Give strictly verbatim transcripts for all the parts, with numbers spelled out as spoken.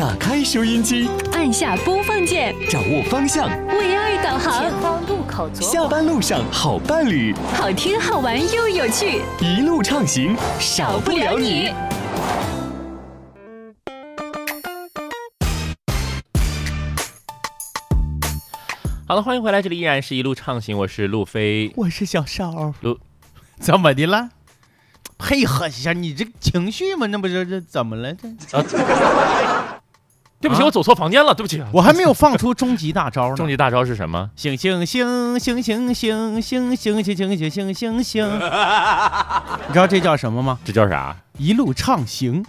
打开收音机， 按下播放键， 掌握方向， 为爱导航。 前方路口左下班路上好伴侣， 好听好玩又有趣， 一路畅行，少不了你。 好了，欢迎回来，这里依然是一路畅行，我是路飞， 我是小邵。 路， 怎么的了？配合一下你这个情绪嘛，那不是这怎么了这？ 啊，对不起，啊、我走错房间了，对不起， 我还没有放出终极大招呢。 终极大招是什么？ 星星星星星星星星星星星星星星，你知道这叫什么吗？ 这叫啥？ 一路畅行。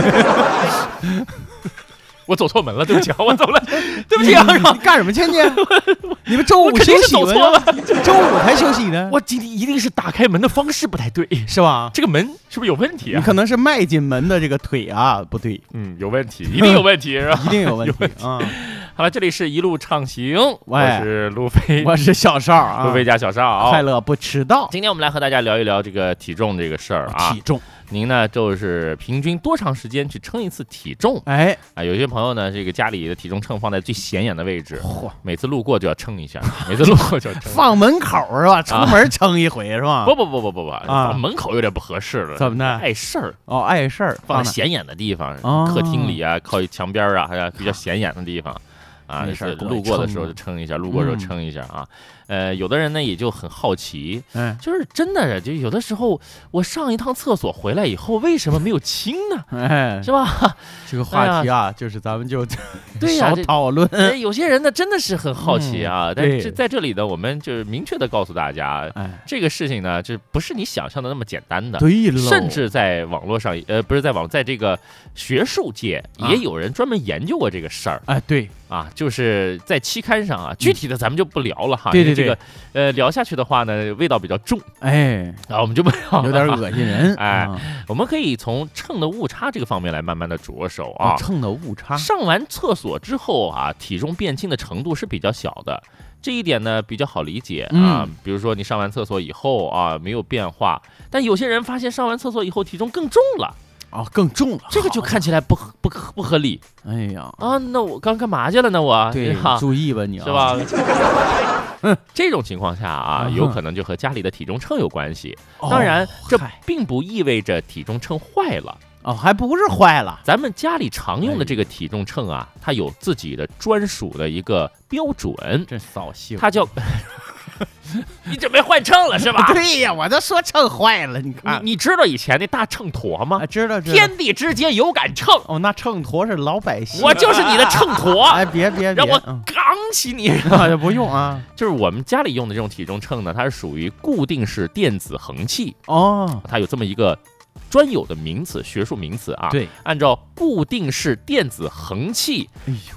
我走错门了，对不起啊，我走了，对不起啊， 你干什么去你？你们周五休息了， 周五才休息呢。 我今天一定是打开门的方式不太对， 是吧？ 这个门是不是有问题啊？ 你可能是迈进门的这个腿啊不对， 嗯，有问题，一定有问题，是吧？ 一定有问题啊！ 好了，这里是一路畅行，我是路飞， 我是小邵啊， 路飞加小邵， 快乐不迟到。 今天我们来和大家聊一聊这个体重这个事儿啊， 体重。 您呢，就是平均多长时间去称一次体重？ 哎啊，有些朋友呢，这个家里的体重秤放在最显眼的位置，每次路过就要称一下，每次路过就要称。 放门口是吧？出门称一回是吧？ 不不不不不不， 啊， 放门口有点不合适了。 怎么的？ 碍事儿哦，碍事儿， 放在显眼的地方，客厅里啊，靠墙边啊，还有比较显眼的地方。啊，没事，路过的时候就称一下，路过的时候称一下啊。呃，有的人呢也就很好奇，嗯，就是真的，就有的时候我上一趟厕所回来以后，为什么没有清呢？哎，是吧？ 这个话题啊，就是咱们就对少讨论。 有些人呢真的是很好奇啊，但是在这里呢，我们就是明确的告诉大家，这个事情呢，就不是你想象的那么简单的。 对了， 甚至在网络上，呃，不是在网，在这个学术界也有人专门研究过这个事儿。 哎，对。 啊，就是在期刊上啊，具体的咱们就不聊了哈。 对对对， 这个呃聊下去的话呢，味道比较重， 哎， 啊，我们就不聊， 有点恶心人。 哎， 啊、 我们可以从秤的误差这个方面来慢慢的着手啊。 哦、秤的误差， 上完厕所之后啊，体重变轻的程度是比较小的，这一点呢比较好理解啊。嗯、比如说你上完厕所以后啊没有变化，但有些人发现上完厕所以后体重更重了。 哦，更重了， 这个就看起来不不不合理。 哎呀， 啊，那我刚干嘛去了呢？我对，注意吧你， 是吧？这种情况下啊，有可能就和家里的体重秤有关系。当然，这并不意味着体重秤坏了。 哦，还不是坏了。 咱们家里常用的这个体重秤啊，它有自己的专属的一个标准， 真扫兴。 它叫。你准备换秤了是吧？ 对呀，我都说秤坏了。你看， 你你知道以前那大秤砣吗？ 啊、知道，知道。 天地之间有杆秤。 哦，那秤砣是老百姓。 我就是你的秤砣。 哎，别别别， 让我刚起你。 啊，不用啊。 就是我们家里用的这种体重秤呢，它是属于固定式电子衡器。 哦， 它有这么一个专有的名词，学术名词啊。 对， 按照固定式电子衡器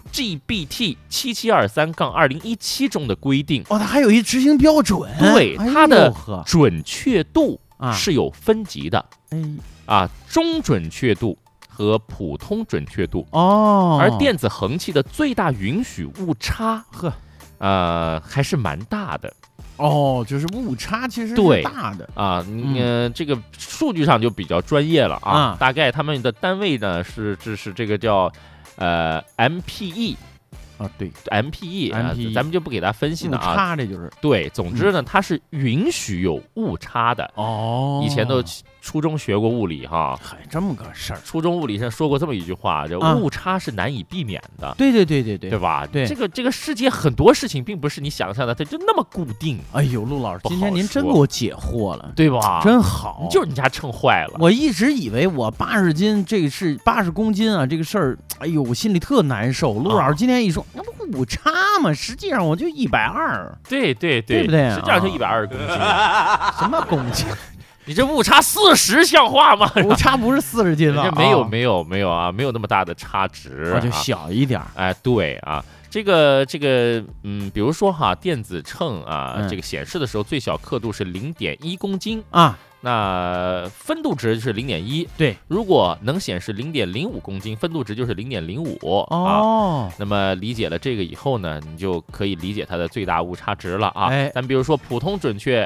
G B T 七七二三杠二零一七中的规定。 哦，它还有一执行标准。 对， 哎、 它的准确度是有分级的。 哎， 啊，中准确度和普通准确度。 哦， 而电子衡器的最大允许误差， 呵， 呃，还是蛮大的。 哦，就是误差其实是大的啊，你、呃、这个数据上就比较专业了啊。啊大概他们的单位呢是这是这个叫呃 M P E 啊，对 M P E， M P E 啊、咱们就不给它分析了啊。 误差这就是对，总之呢，嗯、它是允许有误差的。 哦， 以前都初中学过物理哈， 还这么个事儿。 初中物理上说过这么一句话，叫误差是难以避免的。 啊、对对对对对， 对吧？ 对， 这个这个世界很多事情并不是你想象的，它就那么固定。 哎呦，陆老师，今天您真给我解惑了， 对吧？ 真好， 就是你家秤坏了。 我一直以为我八十斤，这个是八十公斤啊，这个事儿，哎呦，我心里特难受。陆老师今天一说，那、啊、不误差吗？实际上我就一百二。 对对对， 对不对、啊？ 实际上就一百二十公斤。 什么公斤？ 你这误差四十像话吗？ 误差不是四十斤吧？ 这没有没有没有啊，没有那么大的差值， 啊、就小一点。 哎，对啊，这个这个嗯，比如说哈，电子秤啊，嗯、这个显示的时候最小刻度是零点一公斤啊， 那分度值是零点一。 对， 如果能显示零点零五公斤，分度值就是零点零五。 哦、 啊，那么理解了这个以后呢，你就可以理解它的最大误差值了啊。 哎， 咱比如说普通准确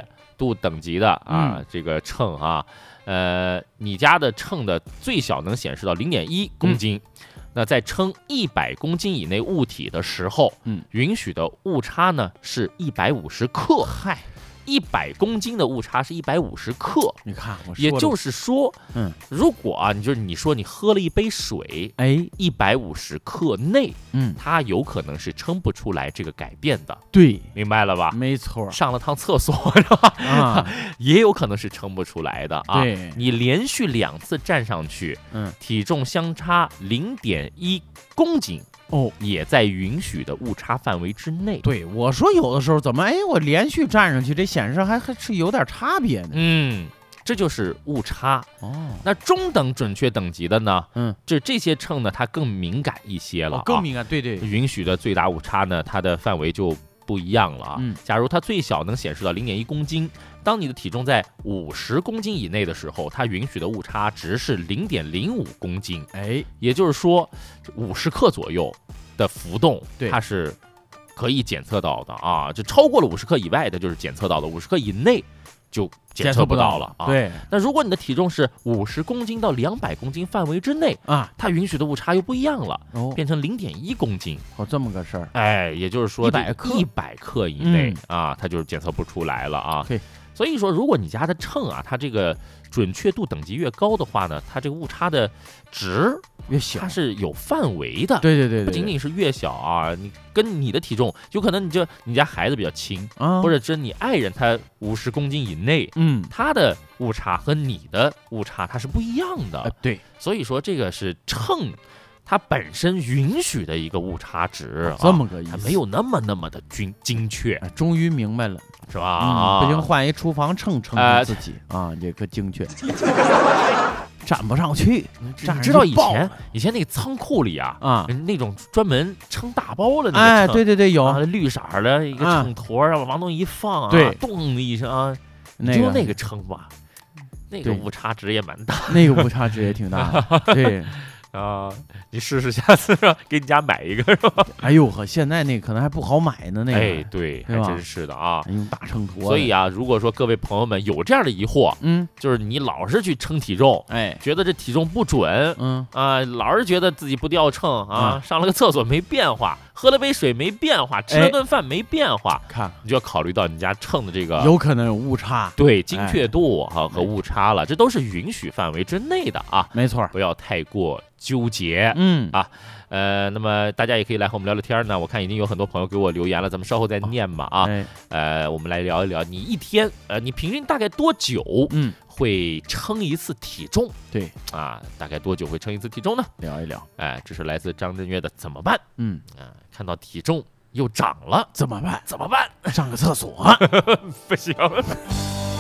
度等级的啊，嗯、这个秤啊，呃，你家的秤的最小能显示到零点一公斤。嗯那在称一百公斤以内物体的时候，嗯，允许的误差呢是一百五十克。 嗨， 一百公斤的误差是一百五十克。 你看，我说也就是说，嗯，如果啊，你就是你说你喝了一杯水，哎，一百五十克内，嗯，它有可能是称不出来这个改变的。 对， 明白了吧？ 没错。 上了趟厕所是吧？啊，也有可能是称不出来的啊。 对， 你连续两次站上去，嗯，体重相差零点一公斤。哦，也在允许的误差范围之内。 对，我说有的时候怎么哎，我连续站上去，这显示还还是有点差别呢。 嗯，这就是误差。哦，那中等准确等级的呢？嗯，这这些秤呢，它更敏感一些了、啊哦， 更敏感。对对， 允许的最大误差呢，它的范围就不一样了啊。嗯，假如它最小能显示到零点一公斤。当你的体重在五十公斤以内的时候，它允许的误差值是零点零五公斤。哎，也就是说，五十克左右的浮动，它是可以检测到的啊。就超过了五十克以外的，就是检测到的；五十克以内就检测不到了啊。 对。 那如果你的体重是五十公斤到两百公斤范围之内啊，它允许的误差又不一样了，哦、变成零点一公斤。 哦，这么个事儿。 哎，也就是说， 一百克一百克以内、嗯、啊，它就是检测不出来了啊。 对。 所以说，如果你家的秤啊，它这个准确度等级越高的话呢，它这个误差的值越小， 它是有范围的。 对对 对, 对， 不仅仅是越小啊，你跟你的体重，有可能你就你家孩子比较轻，啊、或者是你爱人他五十公斤以内，嗯，他的误差和你的误差它是不一样的。 呃、对， 所以说这个是秤。它本身允许的一个误差值， 哦、这么个意思， 它没有那么那么的精精确。 啊、终于明白了， 是吧？ 嗯、不行，换一厨房秤称自己、呃、啊，这个精确。站不上去， 你知道以前以前那个仓库里啊啊，那种专门称大包的那个秤， 哎，对对对，有、 啊、绿色的一个秤砣，然后往东一放啊， 对， 咚一声啊， 那就那个称吧，那个误差值也蛮大， 那个误差值也挺大的，对。 啊，你试试，下次给你家买一个是吧？ 哎呦呵，现在那个可能还不好买呢，那个。 哎，对，还真是的啊， 用大秤砣。 所以啊，如果说各位朋友们有这样的疑惑，嗯，就是你老是去称体重，哎，觉得这体重不准，嗯啊，老是觉得自己不掉秤啊，嗯、上了个厕所没变化，喝了杯水没变化，吃了顿饭没变化， 看、哎、 你就要考虑到你家秤的这个有可能有误差， 对，精确度哈、哎、和误差了，这都是允许范围之内的啊， 没错， 不要太过纠结，嗯啊，呃，那么大家也可以来和我们聊聊天呢。我看已经有很多朋友给我留言了，咱们稍后再念吧啊。哎、呃，我们来聊一聊，你一天呃，你平均大概多久嗯会称一次体重？ 对啊，大概多久会称一次体重呢？ 聊一聊。 哎，这是来自张震岳的怎么办？ 嗯啊，看到体重又涨了， 怎么办？ 怎么办？ 上个厕所不行。